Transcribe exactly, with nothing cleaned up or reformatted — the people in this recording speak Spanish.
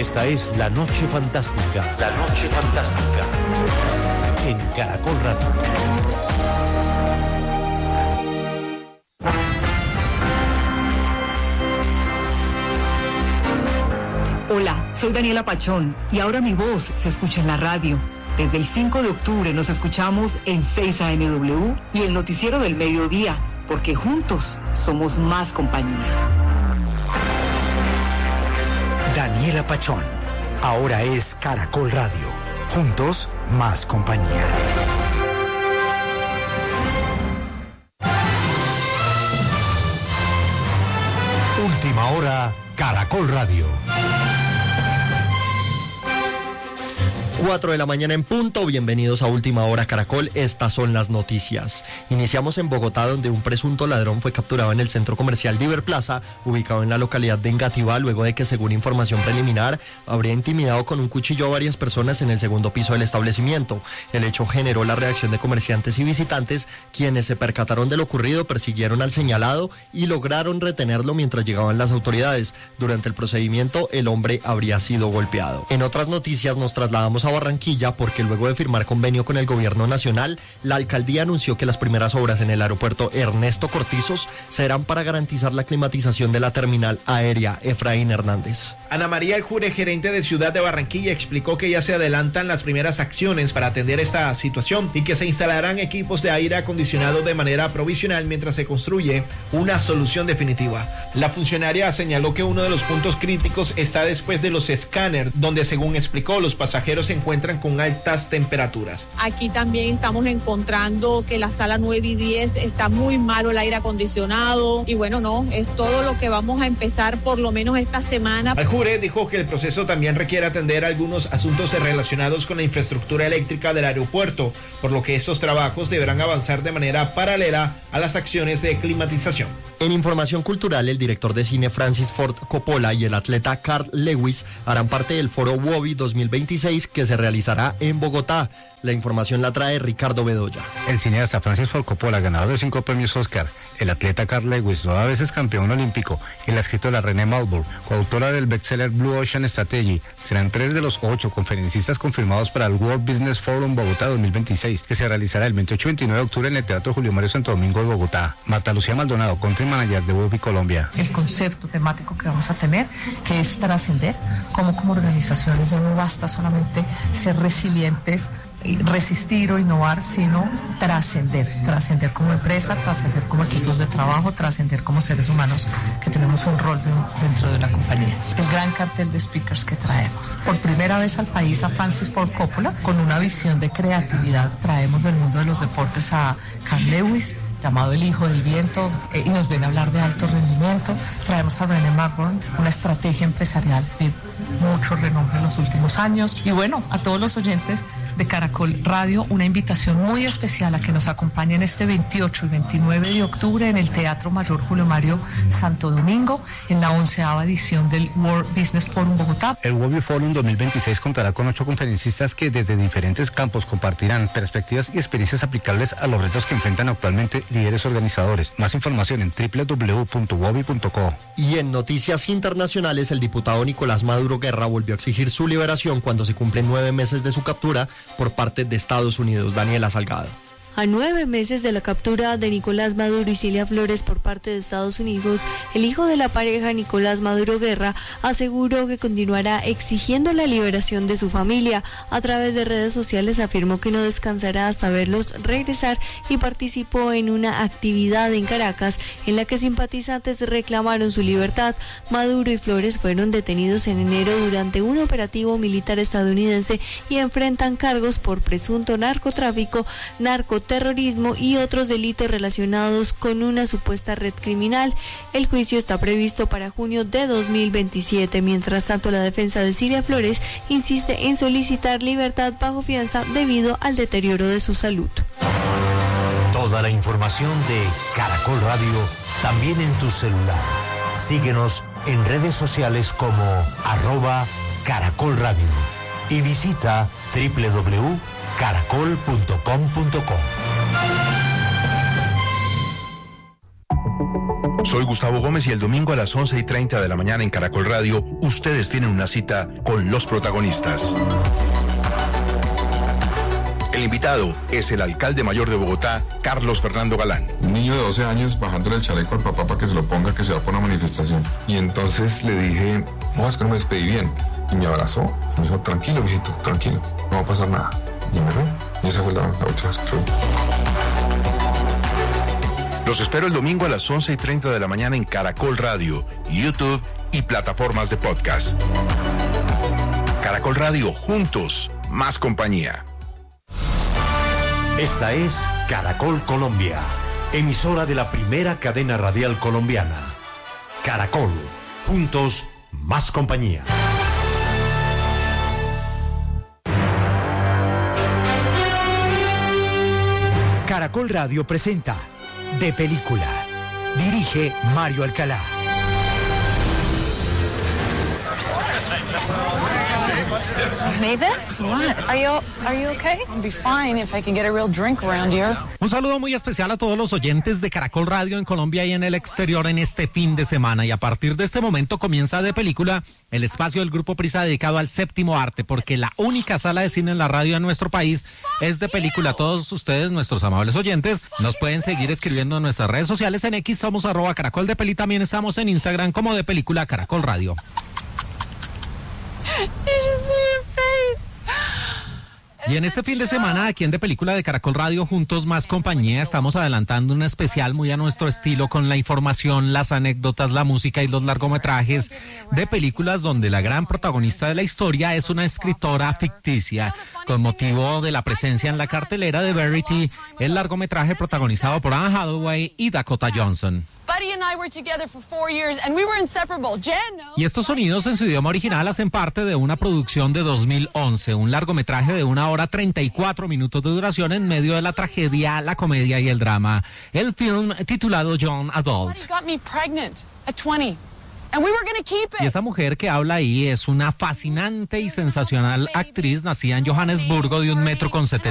Esta es La Noche Fantástica. La Noche Fantástica. En Caracol Radio. Hola, soy Daniela Pachón y ahora mi voz se escucha en la radio. Desde el cinco de octubre nos escuchamos en seis A M W y el noticiero del mediodía, porque juntos somos más compañía. Daniela Pachón, ahora es Caracol Radio. Juntos, más compañía. Última hora, Caracol Radio. cuatro de la mañana en punto, bienvenidos a Última Hora Caracol, estas son las noticias. Iniciamos en Bogotá, donde un presunto ladrón fue capturado en el centro comercial Diver Plaza, ubicado en la localidad de Engativá, luego de que, según información preliminar, habría intimidado con un cuchillo a varias personas en el segundo piso del establecimiento. El hecho generó la reacción de comerciantes y visitantes, quienes se percataron de lo ocurrido, persiguieron al señalado y lograron retenerlo mientras llegaban las autoridades. Durante el procedimiento, el hombre habría sido golpeado. En otras noticias nos trasladamos a Barranquilla, porque luego de firmar convenio con el gobierno nacional, la alcaldía anunció que las primeras obras en el aeropuerto Ernesto Cortizos serán para garantizar la climatización de la terminal aérea Efraín Hernández. Ana María Aljure, gerente de Ciudad de Barranquilla, explicó que ya se adelantan las primeras acciones para atender esta situación y que se instalarán equipos de aire acondicionado de manera provisional mientras se construye una solución definitiva. La funcionaria señaló que uno de los puntos críticos está después de los escáneres, donde, según explicó, los pasajeros se encuentran con altas temperaturas. Aquí también estamos encontrando que la sala nueve y diez está muy malo el aire acondicionado y bueno, no, es todo lo que vamos a empezar por lo menos esta semana. Aljure dijo que el proceso también requiere atender algunos asuntos relacionados con la infraestructura eléctrica del aeropuerto, por lo que estos trabajos deberán avanzar de manera paralela a las acciones de climatización. En información cultural, el director de cine Francis Ford Coppola y el atleta Carl Lewis harán parte del foro WOBI dos mil veintiséis, que se realizará en Bogotá. La información la trae Ricardo Bedoya. El cineasta Francis Ford Coppola, ganador de cinco premios Oscar, el atleta Carl Lewis, dos veces campeón olímpico, y la escritora Renée Malbour, coautora del bestseller Blue Ocean Strategy, serán tres de los ocho conferencistas confirmados para el World Business Forum Bogotá dos mil veintiséis, que se realizará el veintiocho y veintinueve de octubre en el Teatro Julio Mario Santo Domingo de Bogotá. Marta Lucía Maldonado, country manager de WOBI Colombia. El concepto temático que vamos a tener, que es trascender, como como organizaciones ya no basta solamente ser resilientes, resistir o innovar, sino trascender, trascender como empresa, trascender como equipos de trabajo, trascender como seres humanos que tenemos un rol de, dentro de la compañía. El gran cartel de speakers que traemos. Por primera vez al país a Francis Ford Coppola, con una visión de creatividad, traemos del mundo de los deportes a Carl Lewis, llamado el hijo del viento, eh, y nos viene a hablar de alto rendimiento. Traemos a Renée Malbour, una estrategia empresarial de mucho renombre en los últimos años. Y bueno, a todos los oyentes de Caracol Radio, una invitación muy especial a que nos acompañen este veintiocho y veintinueve de octubre en el Teatro Mayor Julio Mario Santo Domingo, en la onceava edición del World Business Forum Bogotá. El WOBI Forum dos mil veintiséis contará con ocho conferencistas que desde diferentes campos compartirán perspectivas y experiencias aplicables a los retos que enfrentan actualmente líderes organizadores. Más información en doble u doble u doble u punto wobi punto co. Y en noticias internacionales, el diputado Nicolás Maduro Guerra volvió a exigir su liberación cuando se cumplen nueve meses de su captura por parte de Estados Unidos. Daniela Salgado. A nueve meses de la captura de Nicolás Maduro y Cilia Flores por parte de Estados Unidos, el hijo de la pareja, Nicolás Maduro Guerra, aseguró que continuará exigiendo la liberación de su familia. A través de redes sociales afirmó que no descansará hasta verlos regresar y participó en una actividad en Caracas en la que simpatizantes reclamaron su libertad. Maduro y Flores fueron detenidos en enero durante un operativo militar estadounidense y enfrentan cargos por presunto narcotráfico, narcotráfico, terrorismo y otros delitos relacionados con una supuesta red criminal. El juicio está previsto para junio de dos mil veintisiete. Mientras tanto, la defensa de Cilia Flores insiste en solicitar libertad bajo fianza debido al deterioro de su salud. Toda la información de Caracol Radio también en tu celular. Síguenos en redes sociales como arroba Caracol Radio y visita doble u doble u doble u punto caracol punto com punto co. Soy Gustavo Gómez y el domingo a las once y treinta de la mañana en Caracol Radio, ustedes tienen una cita con los protagonistas. El invitado es el alcalde mayor de Bogotá, Carlos Fernando Galán. Un niño de doce años bajándole el chaleco al papá para que se lo ponga, que se va por una manifestación. Y entonces le dije, no, es que no me despedí bien. Y me abrazó y me dijo, tranquilo, viejito, tranquilo, no va a pasar nada. Y me fue. Y esa fue la, la última vez que lo vi. Los espero el domingo a las once y treinta de la mañana en Caracol Radio, YouTube y plataformas de podcast. Caracol Radio, juntos, más compañía. Esta es Caracol Colombia, emisora de la primera cadena radial colombiana. Caracol, juntos, más compañía. Caracol Radio presenta De Película. Dirige Mario Alcalá. Mavis, what? Are you are you okay? I'll be fine if I can get a real drink around here. Un saludo muy especial a todos los oyentes de Caracol Radio en Colombia y en el exterior en este fin de semana. Y a partir de este momento comienza De Película, el espacio del Grupo Prisa dedicado al séptimo arte, porque la única sala de cine en la radio en nuestro país es De Película. Todos ustedes, nuestros amables oyentes, nos pueden seguir escribiendo en nuestras redes sociales. En X somos arroba Caracol de Peli. También estamos en Instagram como De Película Caracol Radio. Y en este fin de semana, aquí en De Película de Caracol Radio, juntos más compañía, estamos adelantando un especial muy a nuestro estilo con la información, las anécdotas, la música y los largometrajes de películas donde la gran protagonista de la historia es una escritora ficticia. Con motivo de la presencia en la cartelera de Verity, el largometraje protagonizado por Anne Hathaway y Dakota Johnson. Y estos sonidos en su idioma original hacen parte de una producción de dos mil once, un largometraje de una hora treinta y cuatro minutos de duración en medio de la tragedia, la comedia y el drama. El film titulado Young Adult. Y esa mujer que habla ahí es una fascinante y sensacional actriz nacida en Johannesburgo de un metro con setenta.